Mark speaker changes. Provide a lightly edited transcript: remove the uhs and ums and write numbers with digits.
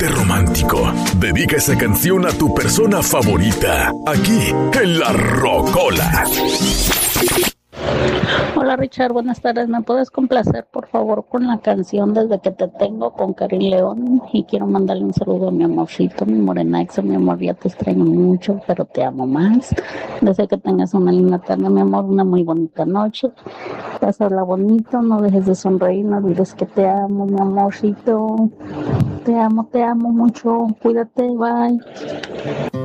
Speaker 1: ponte romántico. Dedica esa canción a tu persona favorita, aquí en La Rocola.
Speaker 2: Hola Richard, buenas tardes. ¿Me puedes complacer por favor con la canción Desde que te tengo con Karin León? Y quiero mandarle un saludo a mi amorcito, mi morenaxo, mi amor, ya te extraño mucho, pero te amo más. Deseo que tengas una linda tarde, mi amor, una muy bonita noche. Pásala bonito, no dejes de sonreír, no olvides que te amo, mi amorcito. Te amo mucho. Cuídate, bye.